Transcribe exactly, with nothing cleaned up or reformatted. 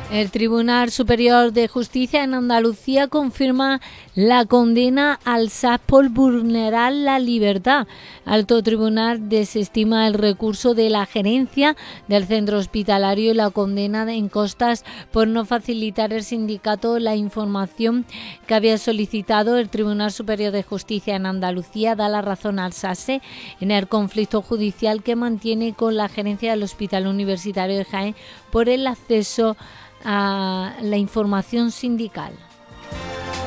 El Tribunal Superior de Justicia en Andalucía confirma la condena al S A S por vulnerar la libertad. Alto Tribunal desestima el recurso de la gerencia del centro hospitalario y la condena en costas por no facilitar al sindicato la información que había solicitado. El Tribunal Superior de Justicia en Andalucía da la razón al S A S en el conflicto judicial que mantiene con la gerencia del Hospital Universitario de Jaén por el acceso a la información sindical.